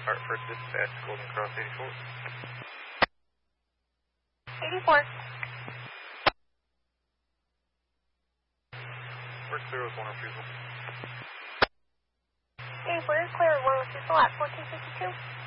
Hartford Dispatch, Golden Cross 84. 84. We're clear with 1 refusal. 84, clear with 1 refusal at 1452.